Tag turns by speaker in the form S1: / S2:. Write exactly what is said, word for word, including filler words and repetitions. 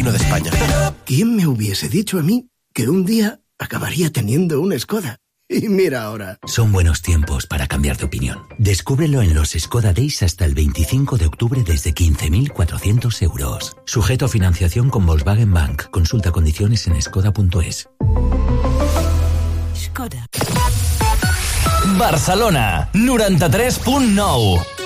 S1: vecino de España.
S2: ¿Quién me hubiese dicho a mí que un día acabaría teniendo una Skoda? Y mira ahora.
S3: Son buenos tiempos para cambiar de opinión. Descúbrelo en los Skoda Days hasta el veinticinco de octubre desde quince mil cuatrocientos euros. Sujeto a financiación con Volkswagen Bank. Consulta condiciones en skoda punto es.
S4: Barcelona, noranta-tres punt nou.